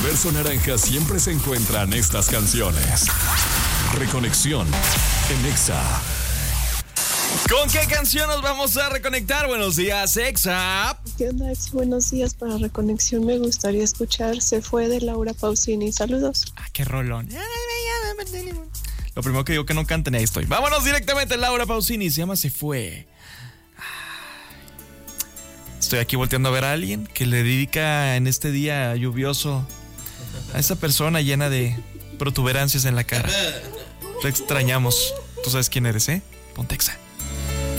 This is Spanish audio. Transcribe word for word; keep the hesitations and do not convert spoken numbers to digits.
universo naranja siempre se encuentran estas canciones. Reconexión en Exa. ¿Con qué canción nos vamos a reconectar? Buenos días, Exa. ¿Qué onda, Ex? Buenos días. Para Reconexión me gustaría escuchar Se Fue de Laura Pausini. Saludos. Ah, qué rolón. Lo primero que digo que no canten, ahí estoy. Vámonos directamente, Laura Pausini. Se llama Se Fue. Estoy aquí volteando a ver a alguien que le dedica en este día lluvioso a esa persona llena de protuberancias en la cara. Te extrañamos. Tú sabes quién eres, ¿eh? Ponte Exa.